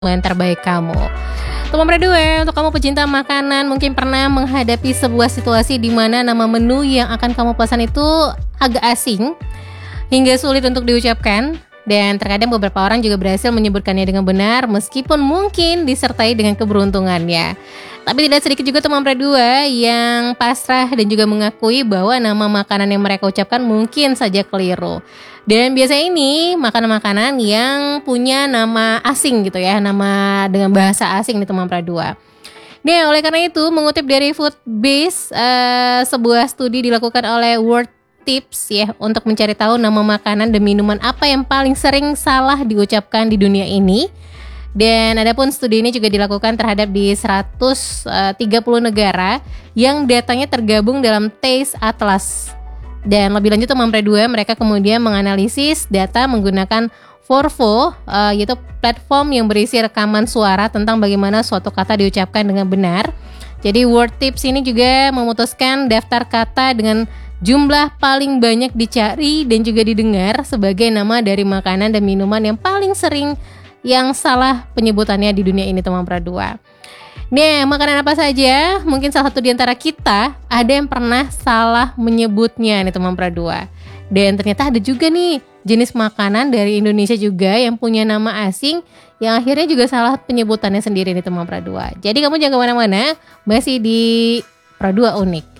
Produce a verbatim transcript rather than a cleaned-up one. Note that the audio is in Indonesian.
yang terbaik kamu. Teman Berdua, untuk kamu pecinta makanan mungkin pernah menghadapi sebuah situasi di mana nama menu yang akan kamu pesan itu agak asing hingga sulit untuk diucapkan, dan terkadang beberapa orang juga berhasil menyebutkannya dengan benar meskipun mungkin disertai dengan keberuntungannya. Tapi tidak sedikit juga teman Berdua yang pasrah dan juga mengakui bahwa nama makanan yang mereka ucapkan mungkin saja keliru. Dan biasanya ini makanan-makanan yang punya nama asing gitu ya, nama dengan bahasa asing di teman Berdua. Nah, oleh karena itu mengutip dari Foodbase, uh, sebuah studi dilakukan oleh World Tips ya untuk mencari tahu nama makanan dan minuman apa yang paling sering salah diucapkan di dunia ini. Dan adapun studi ini juga dilakukan terhadap di seratus tiga puluh negara yang datanya tergabung dalam Taste Atlas. Dan lebih lanjut teman Berdua, mereka kemudian menganalisis data menggunakan Forvo, uh, yaitu platform yang berisi rekaman suara tentang bagaimana suatu kata diucapkan dengan benar. Jadi Word Tips ini juga memutuskan daftar kata dengan jumlah paling banyak dicari dan juga didengar sebagai nama dari makanan dan minuman yang paling sering yang salah penyebutannya di dunia ini teman Berdua. Nah, makanan apa saja? Mungkin salah satu di antara kita ada yang pernah salah menyebutnya nih teman Berdua. Dan ternyata ada juga nih jenis makanan dari Indonesia juga yang punya nama asing yang akhirnya juga salah penyebutannya sendiri nih teman Berdua. Jadi kamu jangan kemana-mana, masih di Berdua Unik.